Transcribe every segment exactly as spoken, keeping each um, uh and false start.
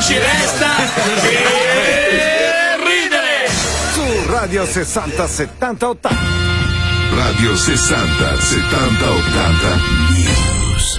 ci resta che ridere. Su Radio sessanta settanta ottanta. Radio sessanta settanta ottanta News.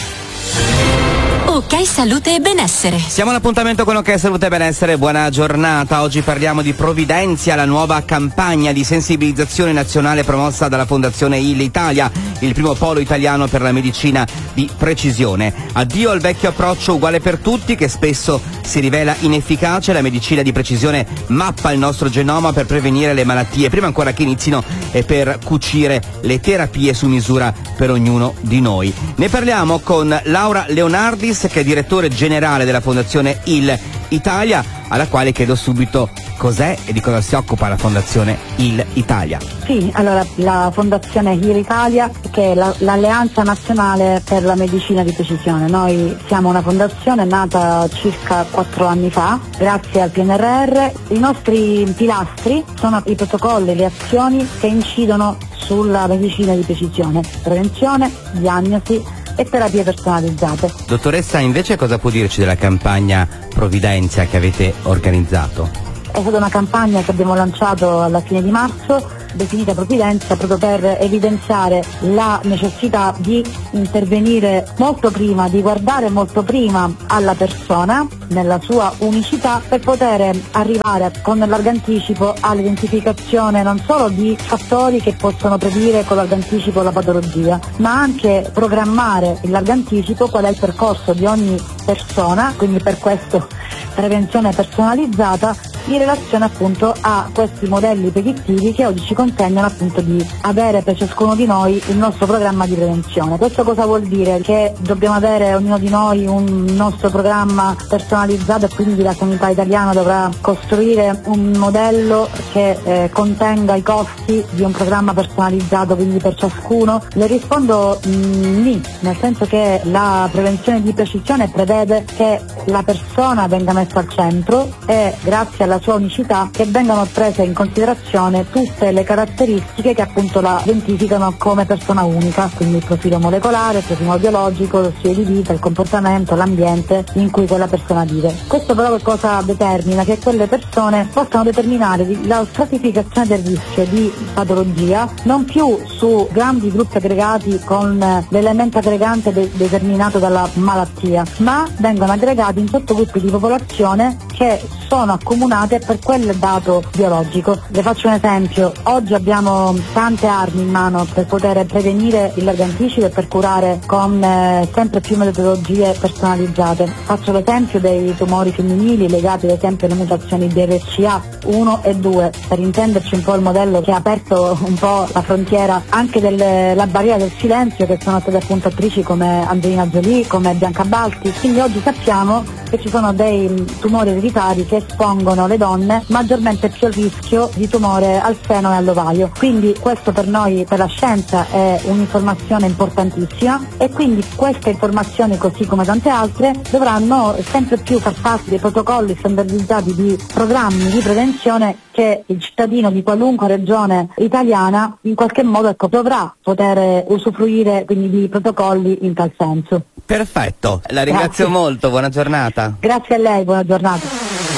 Ok Salute e Benessere. Siamo all'appuntamento con Ok Salute e Benessere, buona giornata. Oggi parliamo di Providenzia, la nuova campagna di sensibilizzazione nazionale promossa dalla Fondazione I L Italia, il primo polo italiano per la medicina di precisione. Addio al vecchio approccio uguale per tutti che spesso si rivela inefficace. La medicina di precisione mappa il nostro genoma per prevenire le malattie prima ancora che inizino e per cucire le terapie su misura per ognuno di noi. Ne parliamo con Laura Leonardis, che è direttore generale della Fondazione I L Italia, alla quale chiedo subito cos'è e di cosa si occupa la Fondazione I L Italia. Sì, allora la Fondazione I L Italia, che è la, l'Alleanza Nazionale per la Medicina di Precisione. Noi siamo una fondazione nata circa quattro anni fa, grazie al P N R R. I nostri pilastri sono i protocolli, le azioni che incidono sulla medicina di precisione: prevenzione, diagnosi e terapie personalizzate. Dottoressa, invece cosa può dirci della campagna Providenzia che avete organizzato? È stata una campagna che abbiamo lanciato alla fine di marzo, definita Providenza, proprio per evidenziare la necessità di intervenire molto prima, di guardare molto prima alla persona nella sua unicità, per poter arrivare con largo anticipo all'identificazione non solo di fattori che possono predire con largo anticipo la patologia, ma anche programmare in largo anticipo qual è il percorso di ogni persona, quindi per questo prevenzione personalizzata in relazione appunto a questi modelli predittivi che oggi ci consentono appunto di avere per ciascuno di noi il nostro programma di prevenzione. Questo cosa vuol dire? Che dobbiamo avere ognuno di noi un nostro programma personalizzato e quindi la sanità italiana dovrà costruire un modello che eh, contenga i costi di un programma personalizzato, quindi per ciascuno. Le rispondo mm, sì, nel senso che la prevenzione di precisione prevede che la persona venga messa al centro e grazie alla sua unicità che vengano prese in considerazione tutte le caratteristiche che appunto la identificano come persona unica, quindi il profilo molecolare, il profilo biologico, lo stile di vita, il comportamento, l'ambiente in cui quella persona vive. Questo però che cosa determina? Che quelle persone possano determinare la stratificazione del rischio di patologia non più su grandi gruppi aggregati con l'elemento aggregante de- determinato dalla malattia, ma vengono aggregati in sottogruppi di popolazione che sono accomunate per quel dato biologico. Le faccio un esempio: oggi abbiamo tante armi in mano per poter prevenire il largo anticipo e per curare con eh, sempre più metodologie personalizzate. Faccio l'esempio dei tumori femminili legati ad esempio alle mutazioni B R C A uno e due, per intenderci un po' il modello che ha aperto un po' la frontiera anche della barriera del silenzio, che sono state appunto attrici come Angelina Jolie, come Bianca Balti. Quindi oggi sappiamo che ci sono dei tumori ereditari che espongono le donne maggiormente più al rischio di tumore al seno e all'ovaio. Quindi questo per noi, per la scienza, è un'informazione importantissima e quindi queste informazioni, così come tante altre, dovranno sempre più far parte dei protocolli standardizzati di programmi di prevenzione che il cittadino di qualunque regione italiana in qualche modo ecco, dovrà poter usufruire quindi di protocolli in tal senso. Perfetto, la ringrazio Grazie. molto, buona giornata. Grazie a lei, buona giornata.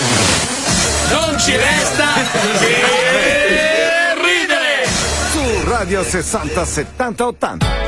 Non ci resta che ridere. Su Radio sessanta settanta ottanta.